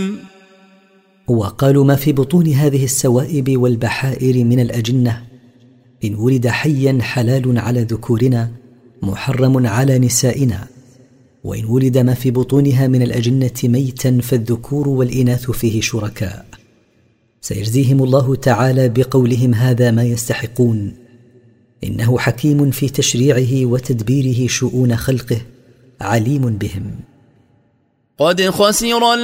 وقالوا ما في بطون هذه السوائب والبحائر من الأجنة إن ولد حيا حلال على ذكورنا محرم على نسائنا، وإن ولد ما في بطونها من الأجنة ميتا فالذكور والإناث فيه شركاء. سيجزيهم الله تعالى بقولهم هذا ما يستحقون، إنه حكيم في تشريعه وتدبيره شؤون خلقه عليم بهم. قد خسر